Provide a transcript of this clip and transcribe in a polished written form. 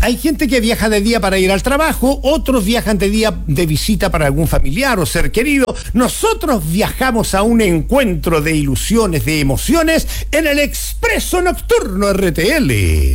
Hay gente que viaja de día para ir al trabajo, otros viajan de día de visita para algún familiar o ser querido. Nosotros viajamos a un encuentro de ilusiones, de emociones, en el Expreso Nocturno RTL.